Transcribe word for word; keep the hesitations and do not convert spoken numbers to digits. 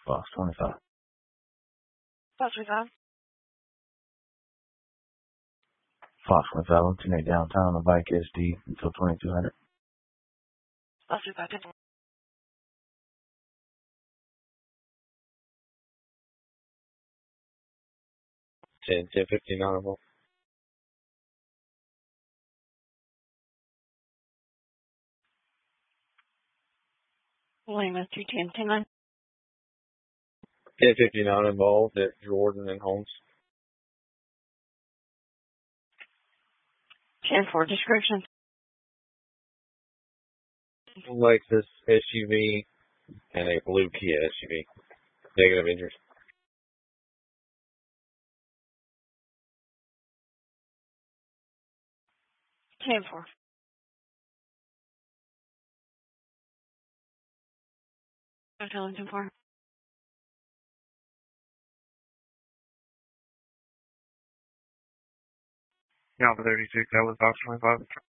Fox twenty-five. Fox twenty-five. Fox twenty-five, alternate downtown on bike S D until twenty-two hundred. Fox twenty-five. ten, ten fifteen honorable. Lima three ten ten nine. ten fifty-nine involved at Jordan and Holmes. ten four description. Lexus S U V and a blue Kia S U V. Negative injuries. ten four. Hotel ten four. Yeah, thirty-six, that was Fox twenty-five.